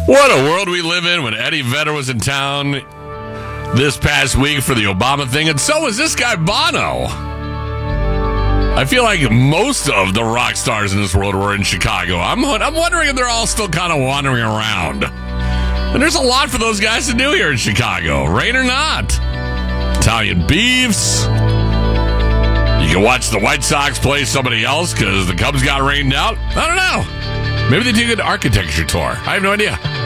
What a world we live in when Eddie Vedder was in town this past week for the Obama thing, and so was this guy Bono. I feel like most of the rock stars in this world were in Chicago. I'm wondering if they're all still kind of wandering around. And there's a lot for those guys to do here in Chicago, rain or not. Italian beefs. You can watch the White Sox play somebody else because the Cubs got rained out. I don't know. Maybe they do an architecture tour. I have no idea.